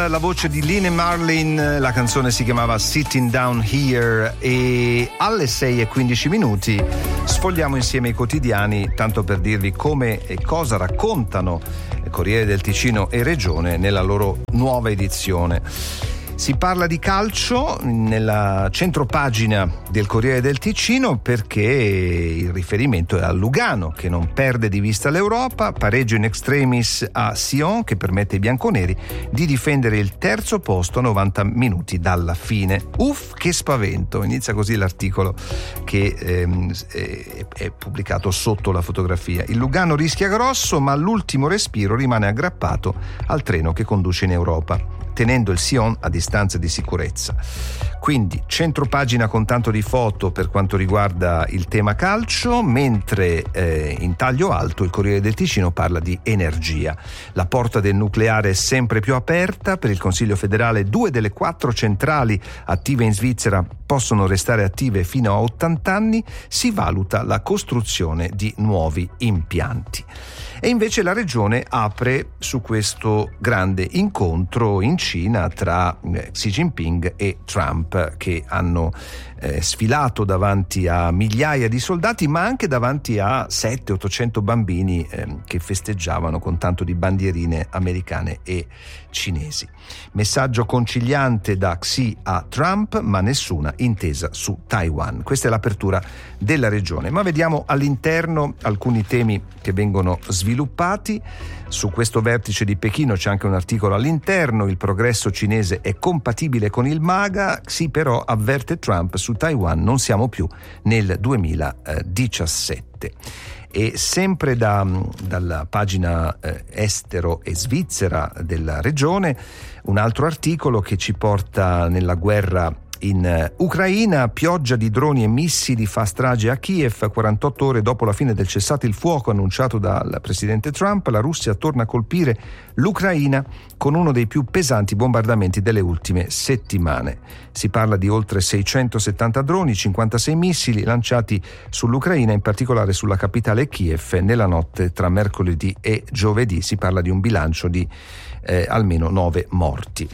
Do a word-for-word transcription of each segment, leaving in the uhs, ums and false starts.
la voce di Lynn Marlin, la canzone si chiamava Sitting Down Here, e alle sei e quindici minuti sfogliamo insieme i quotidiani, tanto per dirvi come e cosa raccontano Corriere del Ticino e Regione nella loro nuova edizione. Si parla di calcio nella centropagina del Corriere del Ticino perché il riferimento è a Lugano, che non perde di vista l'Europa, pareggio in extremis a Sion che permette ai bianconeri di difendere il terzo posto a novanta minuti dalla fine. Uff, che spavento! Inizia così l'articolo che ehm, è, è pubblicato sotto la fotografia. Il Lugano rischia grosso, ma all'ultimo respiro rimane aggrappato al treno che conduce in Europa, tenendo il Sion a distanza di sicurezza. Quindi centropagina con tanto di foto per quanto riguarda il tema calcio, mentre eh, in taglio alto il Corriere del Ticino parla di energia. La porta del nucleare è sempre più aperta. Per il Consiglio federale due delle quattro centrali attive in Svizzera possono restare attive fino a ottanta anni. Si valuta la costruzione di nuovi impianti. E invece la regione apre su questo grande incontro in Cina tra Xi Jinping e Trump, che hanno eh, sfilato davanti a migliaia di soldati, ma anche davanti a settecento ottocento bambini eh, che festeggiavano con tanto di bandierine americane e cinesi. Messaggio conciliante da Xi a Trump, ma nessuna intesa su Taiwan. Questa è l'apertura della regione, ma vediamo all'interno alcuni temi che vengono sviluppati. Su questo vertice di Pechino c'è anche un articolo all'interno: il progresso cinese è compatibile con il MAGA, Xi però avverte Trump su Taiwan, non siamo più nel duemiladiciassette. E sempre da, dalla pagina eh, estero e svizzera della regione, un altro articolo che ci porta nella guerra in Ucraina. Pioggia di droni e missili fa strage a Kiev. quarantotto ore dopo la fine del cessate il fuoco annunciato dal presidente Trump, la Russia torna a colpire l'Ucraina con uno dei più pesanti bombardamenti delle ultime settimane. Si parla di oltre seicentosettanta droni, cinquantasei missili lanciati sull'Ucraina, in particolare sulla capitale Kiev nella notte tra mercoledì e giovedì. Si parla di un bilancio di eh, almeno nove morti.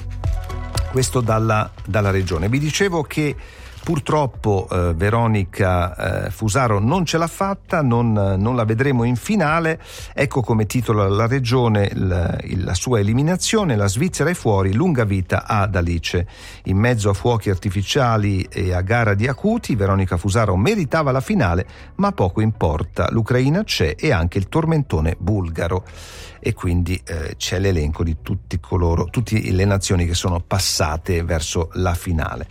Questo dalla, dalla regione. Vi dicevo che purtroppo eh, Veronica eh, Fusaro non ce l'ha fatta, non, non la vedremo in finale. Ecco come titola la regione la, la sua eliminazione: la Svizzera è fuori, lunga vita ad Alice. In mezzo a fuochi artificiali e a gara di acuti, Veronica Fusaro meritava la finale, ma poco importa. L'Ucraina c'è e anche il tormentone bulgaro. E quindi eh, c'è l'elenco di tutti coloro, tutte le nazioni che sono passate verso la finale.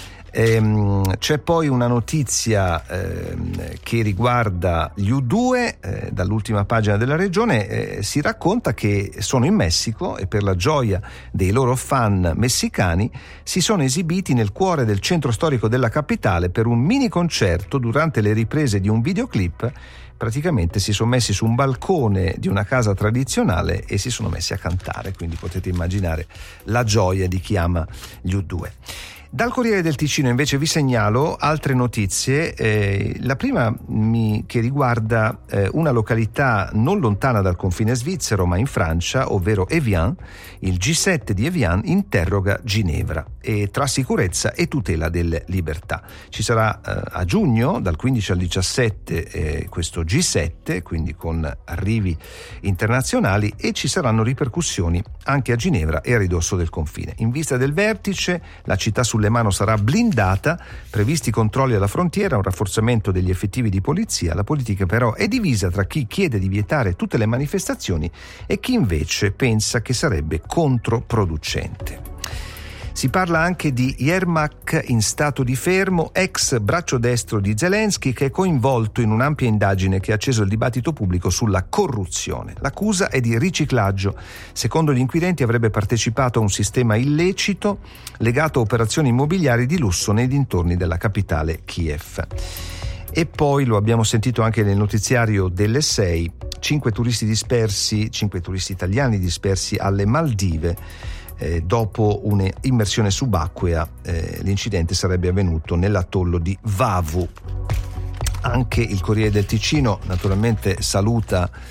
Ehm, c'è poi una notizia ehm, che riguarda gli U due, eh, dall'ultima pagina della regione eh, si racconta che sono in Messico e per la gioia dei loro fan messicani si sono esibiti nel cuore del centro storico della capitale per un mini concerto. Durante le riprese di un videoclip praticamente si sono messi su un balcone di una casa tradizionale e si sono messi a cantare, quindi potete immaginare la gioia di chi ama gli U due. Dal Corriere del Ticino invece vi segnalo altre notizie. Eh, la prima mi, che riguarda eh, una località non lontana dal confine svizzero ma in Francia, ovvero Evian. Il G sette di Evian interroga Ginevra e tra sicurezza e tutela delle libertà. Ci sarà eh, a giugno dal quindici al diciassette eh, questo G sette, quindi con arrivi internazionali, e ci saranno ripercussioni anche a Ginevra e a ridosso del confine. In vista del vertice la città sulle mano sarà blindata, previsti controlli alla frontiera, un rafforzamento degli effettivi di polizia. La politica però è divisa tra chi chiede di vietare tutte le manifestazioni e chi invece pensa che sarebbe controproducente. Si parla anche di Yermak in stato di fermo, ex braccio destro di Zelensky, che è coinvolto in un'ampia indagine che ha acceso il dibattito pubblico sulla corruzione. L'accusa è di riciclaggio. Secondo gli inquirenti avrebbe partecipato a un sistema illecito legato a operazioni immobiliari di lusso nei dintorni della capitale Kiev. E poi, lo abbiamo sentito anche nel notiziario delle sei, cinque turisti dispersi, cinque turisti italiani dispersi alle Maldive. Eh, dopo un'immersione subacquea, eh, l'incidente sarebbe avvenuto nell'atollo di Vavu. Anche il Corriere del Ticino naturalmente saluta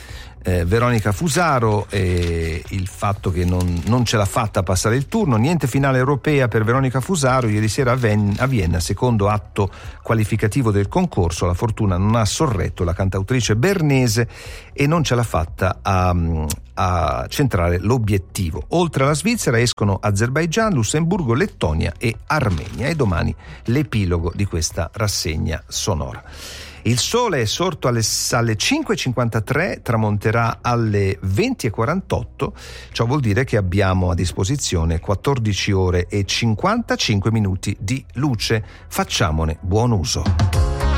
eh, Veronica Fusaro e il fatto che non, non ce l'ha fatta a passare il turno. Niente finale europea per Veronica Fusaro ieri sera a, Ven- a Vienna, secondo atto qualificativo del concorso. La fortuna non ha sorretto la cantautrice bernese e non ce l'ha fatta a, a centrare l'obiettivo. Oltre alla Svizzera escono Azerbaigian, Lussemburgo, Lettonia e Armenia, e domani l'epilogo di questa rassegna sonora. Il sole è sorto alle, alle cinque e cinquantatré, tramonterà alle venti e quarantotto, ciò vuol dire che abbiamo a disposizione quattordici ore e cinquantacinque minuti di luce. Facciamone buon uso.